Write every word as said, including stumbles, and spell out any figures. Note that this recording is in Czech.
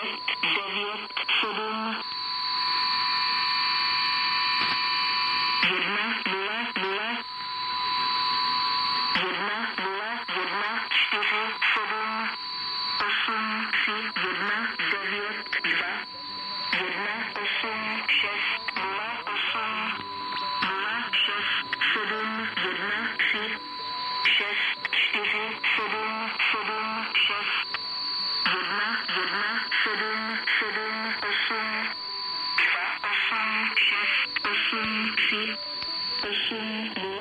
devět, sedm, jedna, nula, nula, jedna, nula, jedna, čtyři, sedm, osm, tři, jedna, devět, dva, jedna, osm, šest, nula, osm, nula, šest, sedm, jedna, tři, šest, čtyři, sedm, sedm, šest, jedna, jedna, sedm, sedm, osm, dva, osm, šest, osm, tři, osm, nula.